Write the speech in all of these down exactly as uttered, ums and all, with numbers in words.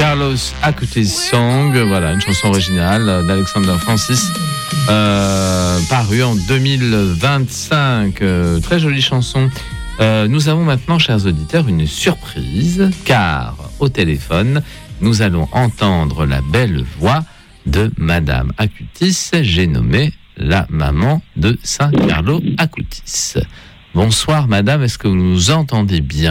Carlos Acutis Song, voilà, une chanson originale d'Alexander Francis, euh, parue en deux mille vingt-cinq. Euh, très jolie chanson. Euh, nous avons maintenant, chers auditeurs, une surprise, car au téléphone, nous allons entendre la belle voix de Madame Acutis. J'ai nommé la maman de Saint Carlo Acutis. Bonsoir, Madame, est-ce que vous nous entendez bien ?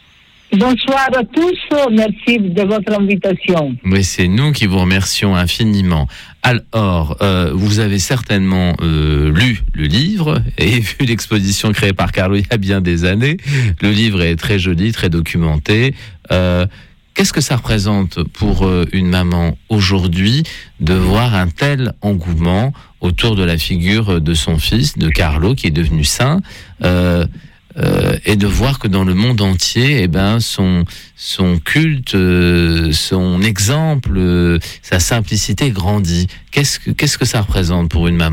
Bonsoir à tous, merci de votre invitation. Oui, c'est nous qui vous remercions infiniment. Alors, euh, vous avez certainement euh, lu le livre et vu l'exposition créée par Carlo il y a bien des années. Le livre est très joli, très documenté. Euh, qu'est-ce que ça représente pour euh, une maman aujourd'hui de voir un tel engouement autour de la figure de son fils, de Carlo, qui est devenu saint euh, Euh, et de voir que dans le monde entier, eh ben, son, son culte, euh, son exemple, euh, sa simplicité grandit. Qu'est-ce que, qu'est-ce que ça représente pour une maman ?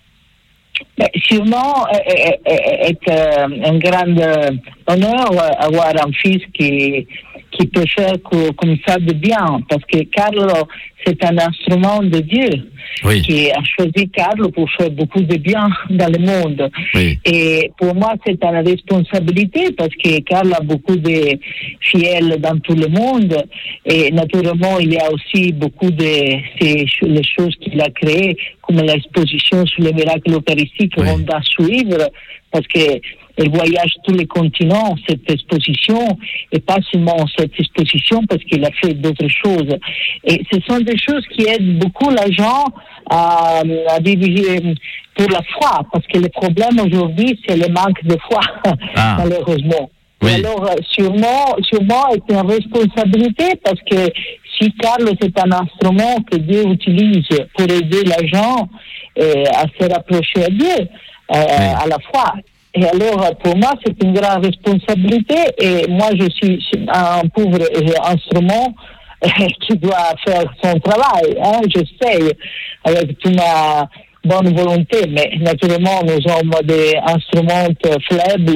Mais sûrement, est un grand honneur avoir un fils qui, qui peut faire comme ça de bien, parce que Carlo, c'est un instrument de Dieu, oui, qui a choisi Carlo pour faire beaucoup de bien dans le monde. Oui. Et pour moi, c'est une responsabilité, parce que Carlo a beaucoup de fidèles dans tout le monde, et naturellement, il y a aussi beaucoup de ces, les choses qu'il a créées, comme l'exposition sur les miracles eucharistiques qu'on oui. va suivre, parce que elle voyage tous les continents, cette exposition, et pas seulement cette exposition, parce qu'il a fait d'autres choses. Et ce sont des choses qui aident beaucoup les gens à, à vivre pour la foi, parce que le problème aujourd'hui, c'est le manque de foi, ah. malheureusement. Oui. Alors, sûrement, sûrement, c'est une responsabilité, parce que si Carlo, c'est un instrument que Dieu utilise pour aider les gens euh, à se rapprocher à Dieu, euh, oui. à la foi. Et alors, pour moi, c'est une grande responsabilité, et moi, je suis un pauvre instrument qui doit faire son travail, hein, j'essaie, avec toute ma bonne volonté, mais naturellement, nous sommes des instruments faibles,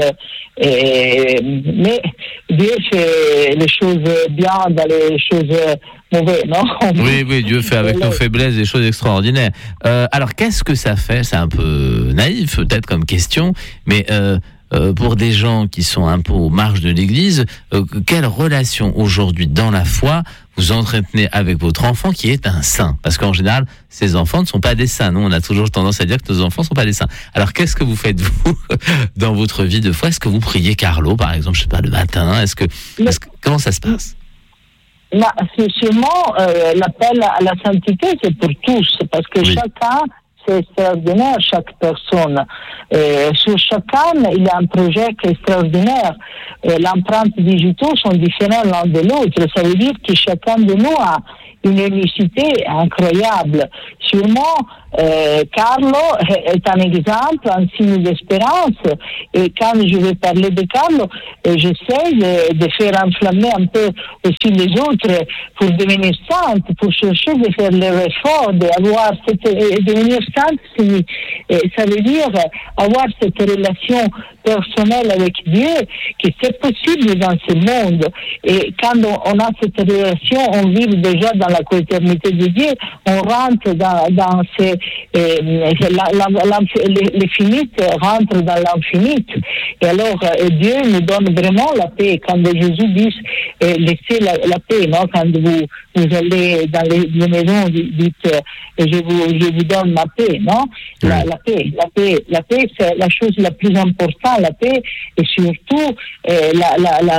et, mais Dieu fait les choses bien dans les choses mauvaises, non ? Oui, oui, Dieu fait avec nos faiblesses des choses extraordinaires. Euh, alors, qu'est-ce que ça fait ? C'est un peu naïf, peut-être, comme question, mais euh, euh, pour des gens qui sont un peu aux marges de l'Église, euh, quelle relation aujourd'hui dans la foi vous entretenez avec votre enfant qui est un saint? Parce qu'en général, ces enfants ne sont pas des saints. Nous, on a toujours tendance à dire que nos enfants ne sont pas des saints. Alors, qu'est-ce que vous faites, vous, dans votre vie de foi ? Est-ce que vous priez Carlo, par exemple, je sais pas, le matin ? Est-ce que, est-ce que comment ça se passe ? Là, c'est sûrement euh, l'appel à la sainteté, c'est pour tous, parce que oui. chacun, c'est extraordinaire, chaque personne. Et sur chacun, il y a un projet qui est extraordinaire. Et l'empreinte digitale sont différentes l'un de l'autre. Ça veut dire que chacun de nous a une unicité incroyable. Sûrement, euh, Carlo est un exemple, un signe d'espérance. Et quand je vais parler de Carlo, j'essaie de, de faire enflammer un peu aussi les autres pour devenir sainte, pour chercher de faire leur effort, d'avoir cette, devenir sainte, ça veut dire avoir cette relation personnelle avec Dieu, que c'est possible dans ce monde. Et quand on, on a cette relation, on vit déjà dans la co-éternité de Dieu, on rentre dans, dans ces, euh, la, la, la, l'infinite rentre dans l'infinite. Et alors, euh, Dieu nous donne vraiment la paix. Quand Jésus dit, euh, laissez la, la paix, non? Quand vous, vous allez dans les, les maisons, dites, euh, je vous, je vous donne ma paix, non? La, la paix, la paix, la paix, c'est la chose la plus importante, la paix, et surtout, euh, la, la, la,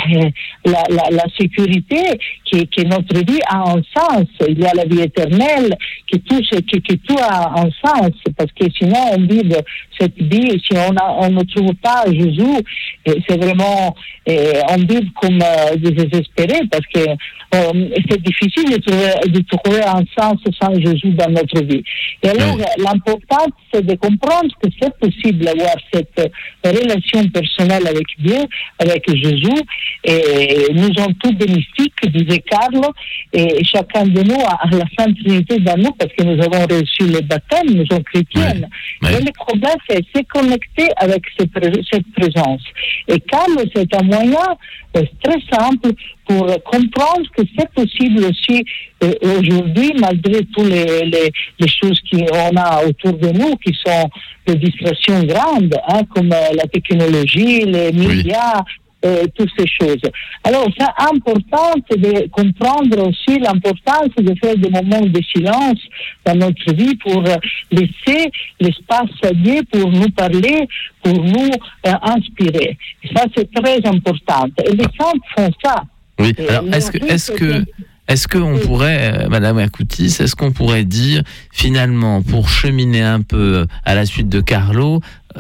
la, la, la sécurité, que, que notre vie a un sens. Il y a la vie éternelle, que tout, que, que tout a un sens, parce que sinon on vive cette vie, si on, a, on ne trouve pas Jésus, c'est vraiment, on vit comme euh, désespéré, parce que euh, c'est difficile de trouver, de trouver un sens sans Jésus dans notre vie. Et alors, oui. l'important, c'est de comprendre que c'est possible d'avoir cette relation personnelle avec Dieu, avec Jésus, et nous sommes tous des mystiques, disait Carlo, et chacun de nous a la Sainte Trinité dans nous, parce que nous avons reçu reçu le baptême, nous sommes chrétiennes. Ouais. Ouais. Mais le problème, c'est se connecter avec cette présence. Et Carlo, c'est un moyen euh, très simple pour comprendre que c'est possible aussi euh, aujourd'hui, malgré toutes les, les, les choses qu'on a autour de nous, qui sont des distractions grandes, hein, comme euh, la technologie, les médias, oui. Euh, toutes ces choses. Alors, c'est important de comprendre aussi l'importance de faire des moments de silence dans notre vie pour laisser l'espace à Dieu pour nous parler, pour nous euh, inspirer. Et ça, c'est très important. Et les saints font ça. Oui. Alors, est-ce que, est-ce que, est-ce qu'on pourrait, euh, Madame Akoutis, est-ce qu'on pourrait dire, finalement, pour cheminer un peu à la suite de Carlo,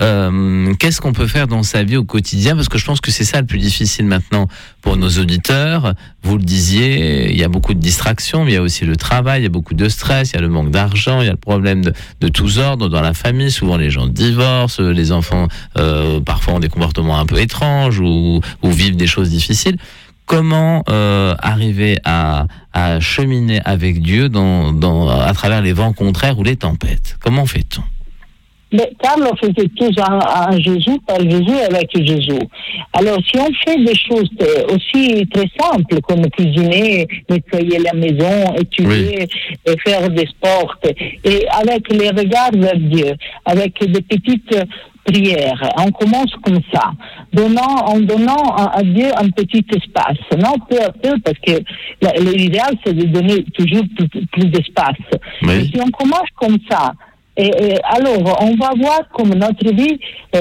Euh, qu'est-ce qu'on peut faire dans sa vie au quotidien? Parce que je pense que c'est ça le plus difficile maintenant pour nos auditeurs. Vous le disiez, il y a beaucoup de distractions, mais il y a aussi le travail, il y a beaucoup de stress, il y a le manque d'argent, il y a le problème de, de tous ordres dans la famille. Souvent, les gens divorcent, les enfants euh, parfois ont des comportements un peu étranges ou, ou vivent des choses difficiles. Comment euh, arriver à, à cheminer avec Dieu dans, dans, à travers les vents contraires ou les tempêtes? Comment fait-on? Mais Carlo faisait tout en, en Jésus, par Jésus, avec Jésus. Alors, si on fait des choses aussi très simples, comme cuisiner, nettoyer la maison, étudier, oui. et faire des sports, et avec les regards vers Dieu, avec des petites prières, on commence comme ça, donnant, en donnant à Dieu un petit espace, non, peu à peu, parce que l'idéal, c'est de donner toujours plus, plus d'espace. Oui. Et si on commence comme ça, Et, et alors, on va voir comme notre vie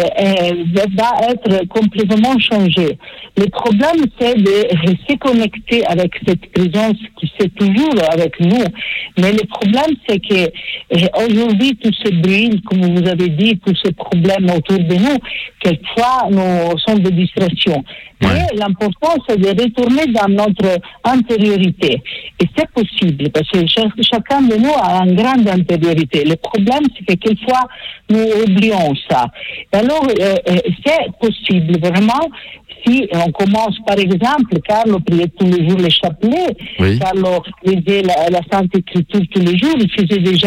euh, va être complètement changée. Le problème, c'est de se connecter avec cette présence qui est toujours avec nous. Mais le problème, c'est que euh, aujourd'hui, tout ce bruit, comme vous avez dit, tous ces problèmes autour de nous, quelquefois, nous sont des distractions. Ouais. Mais l'important, c'est de retourner dans notre intériorité. Et c'est possible, parce que ch- chacun de nous a une grande intériorité. Le problème, c'est que quelquefois, nous oublions ça. Et alors, euh, c'est possible, vraiment, si on commence, par exemple, Carlo priait tous les jours les chapelets, oui. Carlo lisait la, la Sainte Écriture tous les jours, il faisait des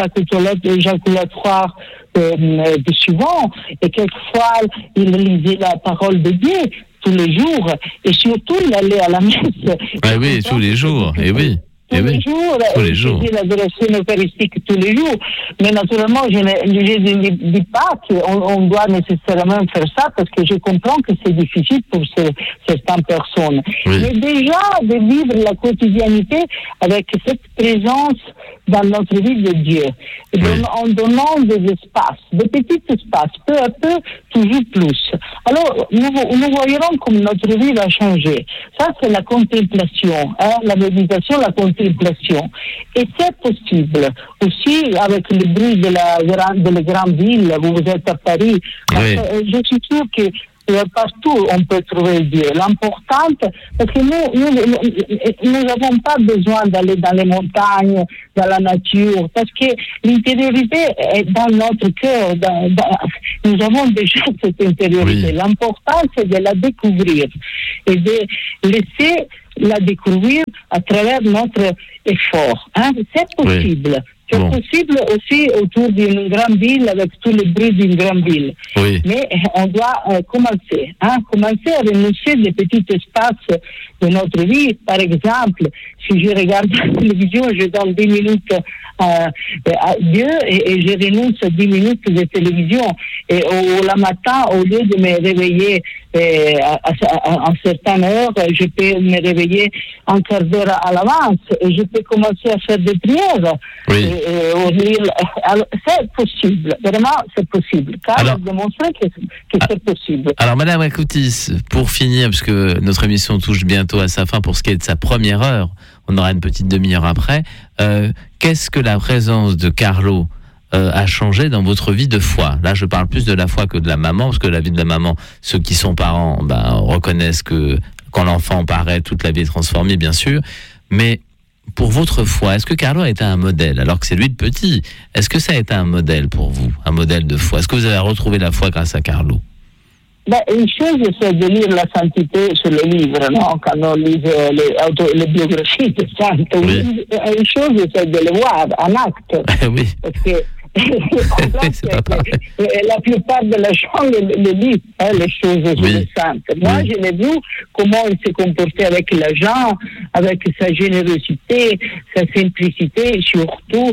éjaculatoire euh, de souvent, et quelquefois, il lisait la parole de Dieu tous les jours, et surtout, il allait à la messe. Ah oui, tous les jours, et oui. Tous, oui. les jours, tous les jours, je faisais l'adoration eucharistique tous les jours, mais naturellement, je ne, je ne dis pas qu'on on doit nécessairement faire ça, parce que je comprends que c'est difficile pour ces, certaines personnes. Oui. Mais déjà, de vivre la quotidianité avec cette présence dans notre vie de Dieu, oui. en donnant des espaces, des petits espaces, peu à peu, toujours plus. Alors, nous, nous voyons comme notre vie va changer. Ça, c'est la contemplation, hein, la méditation, la contemplation. Et c'est possible. Aussi, avec le bruit de la, de la grande ville, vous êtes à Paris, oui. je suis sûre que partout on peut trouver Dieu. L'important, parce que nous, nous n'avons pas besoin d'aller dans les montagnes, dans la nature, parce que l'intériorité est dans notre cœur. Dans, dans, nous avons déjà cette intériorité. Oui. L'important, c'est de la découvrir et de laisser la découvrir à travers notre effort. Hein? C'est possible. Oui. C'est bon. Possible aussi autour d'une grande ville, avec tous les bruits d'une grande ville. Oui. Mais on doit euh, commencer. Hein, commencer à renoncer des petits espaces de notre vie. Par exemple, si je regarde la télévision, je donne dix minutes euh, à Dieu et, et je renonce à dix minutes de télévision. Et au, le matin, au lieu de me réveiller euh, à, à, à une certaine heure, je peux me réveiller un quart d'heure à l'avance et je peux commencer à faire des prières. Oui. Et, et, alors, c'est possible, vraiment c'est possible, car alors, démontrer que, que c'est possible. Alors Madame Akoutis, pour finir, parce que notre émission touche bientôt à sa fin pour ce qui est de sa première heure, on aura une petite demi-heure après, euh, qu'est-ce que la présence de Carlo euh, a changé dans votre vie de foi? Là je parle plus de la foi que de la maman, parce que la vie de la maman, ceux qui sont parents ben, reconnaissent que quand l'enfant paraît, toute la vie est transformée bien sûr, mais pour votre foi, est-ce que Carlo a été un modèle, alors que c'est lui le petit? Est-ce que ça a été un modèle pour vous, un modèle de foi? Est-ce que vous avez retrouvé la foi grâce à Carlo? Ben, une chose, c'est de lire la sainteté sur le livre, non? Quand on lit les, auto, les biographies de saints. Oui. Une chose, c'est de le voir en acte. Oui. Parce que La plupart de la gens le, le lisent, hein, les choses oui. saintes. Moi, oui. je l'ai vu comment il s'est comporté avec l'argent, avec sa générosité, sa simplicité, surtout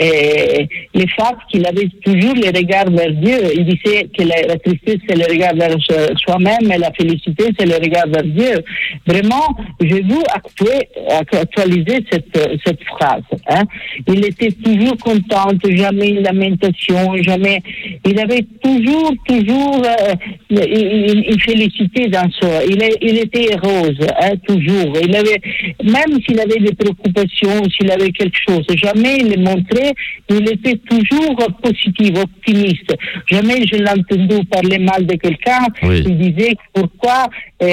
et le fait qu'il avait toujours le regard vers Dieu. Il disait que la, la tristesse, c'est le regard vers soi-même, et la félicité, c'est le regard vers Dieu. Vraiment, j'ai vu actuer, actualiser cette, cette phrase. Hein. Il était toujours content, jamais une lamentation, jamais. Il avait toujours, toujours euh, une, une félicité dans soi. Il, est, il était rose, hein, toujours. Il avait, même s'il avait des préoccupations, s'il avait quelque chose, jamais il le montrait. Il était toujours positif, optimiste. Jamais je l'ai entendu parler mal de quelqu'un. Oui. Il disait pourquoi euh,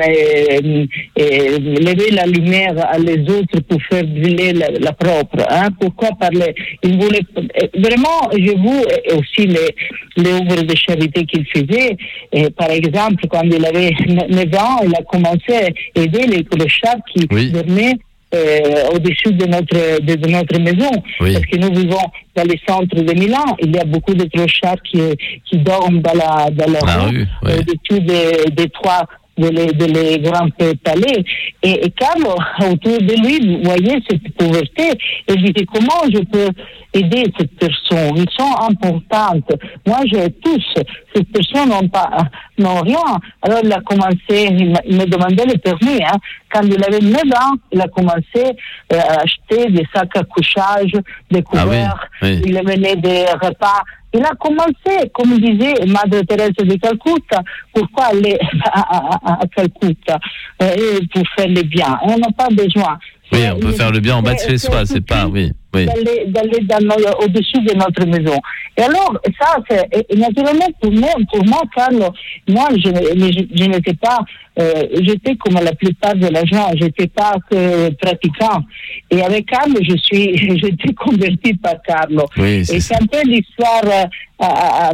euh, euh, lever la lumière à les autres pour faire briller la, la propre. Hein? Pourquoi parler? Il voulait vraiment, je vous aussi les, les œuvres de charité qu'il faisait. Et par exemple, quand il avait neuf ans, il a commencé à aider les clochards qui oui. dormaient Euh, au-dessus de notre de, de notre maison, oui. parce que nous vivons dans le centre de Milan. Il y a beaucoup de clochards qui qui dorment dans la dans la ah, rue, oui, oui. au-dessus des des toits de les, de les grands palais. Et, et Carlo, autour de lui, vous voyez cette pauvreté, et il disait comment je peux aider cette personne. Ils sont importantes. Moi, j'ai tous. Ces personnes n'ont pas, n'ont rien. Alors, il a commencé, il, il me demandait le permis, hein. Quand il avait neuf ans, il a commencé euh, à acheter des sacs à couchage, des couverts, ah oui, oui. il amenait des repas. Il a commencé, comme disait Madre Thérèse de Calcutta, pourquoi aller à, à, à Calcutta euh, pour faire le bien. On n'a pas besoin. Oui, on peut faire le bien en bas de chez soi, c'est pas, oui. Oui. D'aller, d'aller dans nos, au-dessus de notre maison. Et alors, ça, c'est, et naturellement, pour moi, pour moi, Carlo, moi, je, je, je n'étais pas, euh, j'étais comme la plupart de la gens, j'étais pas que pratiquant. Et avec Carlo, je suis, j'étais converti par Carlo. Oui, et c'est ça. un peu l'histoire, euh, euh,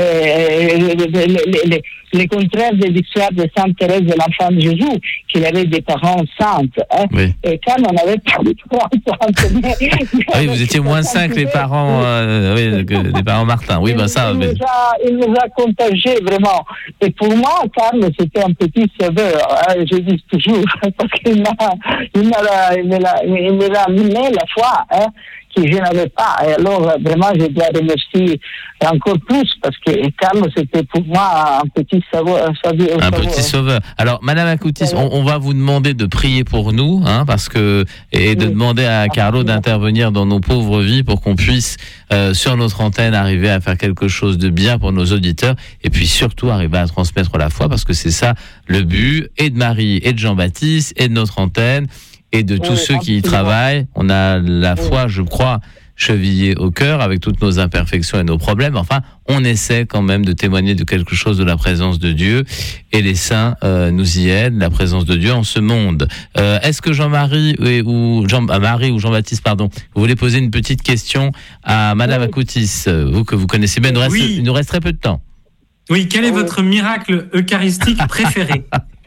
euh, les, les, les, les contraires de l'histoire de Sainte Thérèse de l'Enfant de Jésus, qu'il avait des parents saintes. Hein. Oui. Et Carlo n'avait pas de parents saintes, mais ah oui, vous étiez moins cinq les parents, euh, oui, que, les parents Martin. Oui, ben ça. Il, mais... nous a, il nous a contagiés vraiment. Et pour moi, Carlo, c'était un petit sauveur. Hein, je dis toujours, parce qu'il m'a, il m'a, il m'a, il m'a amené la foi. Hein, que je n'avais pas. Et alors, vraiment, je dois remercier encore plus, parce que Carlo, c'était pour moi un petit sauveur. Un, sauveur. un petit sauveur. Alors, Madame Acutis, on, on va vous demander de prier pour nous, hein, parce que, et de oui. demander à Carlo d'intervenir dans nos pauvres vies pour qu'on puisse, euh, sur notre antenne, arriver à faire quelque chose de bien pour nos auditeurs, et puis surtout arriver à transmettre la foi, parce que c'est ça le but, et de Marie, et de Jean-Baptiste, et de notre antenne, et de tous oui, ceux qui y travaillent. On a la oui. foi, je crois, chevillée au cœur avec toutes nos imperfections et nos problèmes. Enfin, on essaie quand même de témoigner de quelque chose de la présence de Dieu, et les saints euh, nous y aident, la présence de Dieu en ce monde. Euh, est-ce que Jean-Marie ou Jean, Marie ou Jean-Baptiste, pardon, vous voulez poser une petite question à Madame oui. Acutis, vous que vous connaissez bien. Il nous reste, oui. il nous reste très peu de temps. Oui, quel est votre miracle eucharistique préféré?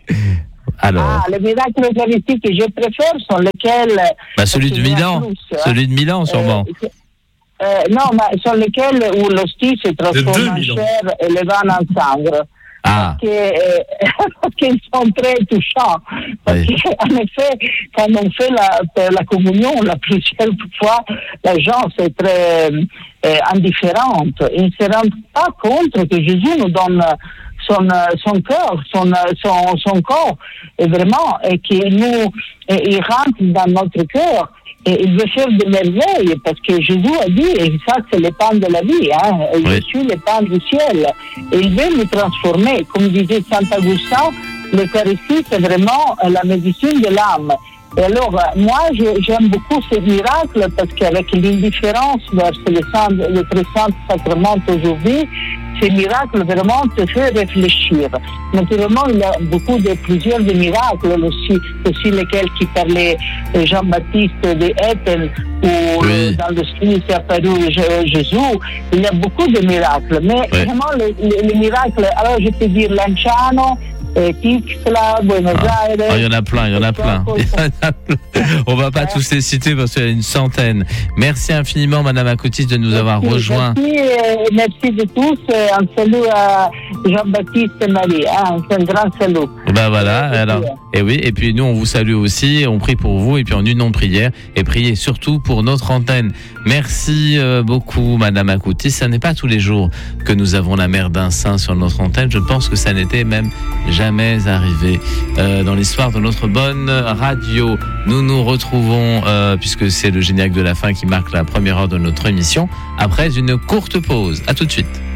Alors. Ah, les miracles eucharistiques que je préfère sont lesquels. Bah, celui de Milan. Plus, celui de Milan, sûrement. Euh, euh, non, mais sont lesquels où l'hostie se transforme en chair et le vin en sangre. Ah. Parce, que, euh, parce qu'ils sont très touchants. Parce oui. qu'en effet, quand on fait la, la communion, la plusieurs fois, les gens sont très euh, indifférents. Ils ne se rendent pas compte que Jésus nous donne son son cœur, son son son corps, et vraiment, et qu'il nous, et il rentre dans notre cœur, et il veut faire des merveilles, parce que Jésus a dit, et ça c'est le pain de la vie, hein, oui. je suis le pain du ciel, et il veut nous transformer, comme disait Saint Augustin, l'Eucharistie c'est vraiment la médecine de l'âme. Et alors, moi, j'aime beaucoup ces miracles parce qu'avec l'indifférence vers le, le très saint sacrement aujourd'hui, ces miracles vraiment te font réfléchir. Naturellement, il y a beaucoup de plusieurs de miracles aussi, aussi lesquels qui parlaient Jean-Baptiste de Etel ou oui. dans le style s'est apparu Jésus. Il y a beaucoup de miracles, mais oui. vraiment les, les, les miracles. Alors, je peux dire Lanciano. et Tixla, Buenos Ah. Aires. Oh, il y en a plein, il y en a plein. Il y en a plein. On va pas tous les citer parce qu'il y a une centaine. Merci infiniment, Madame Akoutis, de nous Merci, avoir rejoints. Merci, et merci de tous. Et un salut à Jean-Baptiste et Marie. Hein, un grand salut. Ben voilà, alors, et oui, et puis nous on vous salue aussi, on prie pour vous et puis en union de prière et priez surtout pour notre antenne. Merci euh, beaucoup, Madame Akoutis. Ce n'est pas tous les jours que nous avons la mère d'un saint sur notre antenne. Je pense que ça n'était même jamais arrivé euh, dans l'histoire de notre bonne radio. Nous nous retrouvons, euh, puisque c'est le générique de la fin qui marque la première heure de notre émission, après une courte pause. À tout de suite.